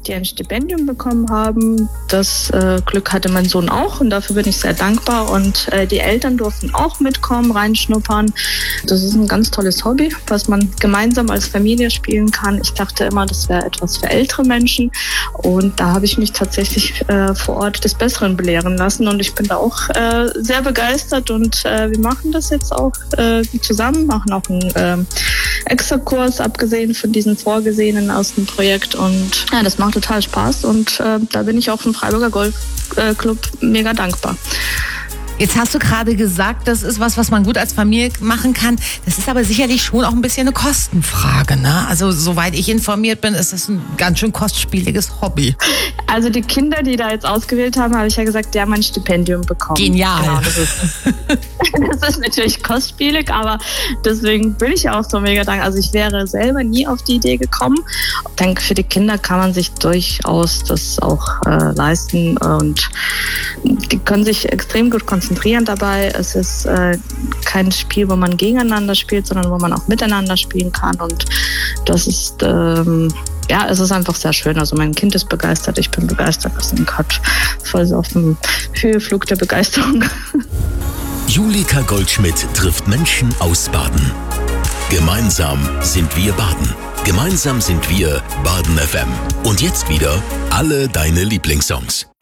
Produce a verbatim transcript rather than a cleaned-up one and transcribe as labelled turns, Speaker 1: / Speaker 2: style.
Speaker 1: die ein Stipendium bekommen haben. Das äh, Glück hatte mein Sohn auch und dafür bin ich sehr dankbar. Und äh, die Eltern durften auch mitkommen, reinschnuppern. Das ist ein ganz tolles Hobby, was man gemeinsam als Familie spielen kann. Ich dachte immer, das wäre etwas für ältere Menschen. Und da habe ich mich tatsächlich äh, vor Ort des Besseren belehren lassen. Und ich bin da auch äh, sehr begeistert. Und äh, wir machen das jetzt auch äh, zusammen, machen auch einen äh, Extrakurs, abgesehen von diesen vorgesehenen aus dem Projekt. Und ja, das macht total Spaß. Und äh, da bin ich auch vom Freiburger Golfclub mega dankbar.
Speaker 2: Jetzt hast du gerade gesagt, das ist was, was man gut als Familie machen kann. Das ist aber sicherlich schon auch ein bisschen eine Kostenfrage, ne? Also soweit ich informiert bin, ist das ein ganz schön kostspieliges Hobby.
Speaker 1: Also die Kinder, die da jetzt ausgewählt haben, habe ich ja gesagt, die haben ein Stipendium bekommen.
Speaker 2: Genial.
Speaker 1: Genau, das ist, das ist natürlich kostspielig, aber deswegen bin ich auch so mega dankbar. Also ich wäre selber nie auf die Idee gekommen. Ich denke, für die Kinder kann man sich durchaus das auch äh, leisten und die können sich extrem gut konzentrieren dabei. Es ist äh, kein Spiel, wo man gegeneinander spielt, sondern wo man auch miteinander spielen kann. Und das ist, ähm, ja, es ist einfach sehr schön. Also mein Kind ist begeistert, ich bin begeistert. Wir sind gerade voll so auf dem Höheflug der Begeisterung.
Speaker 3: Julika Goldschmidt trifft Menschen aus Baden. Gemeinsam sind wir Baden. Gemeinsam sind wir Baden F M. Und jetzt wieder alle deine Lieblingssongs.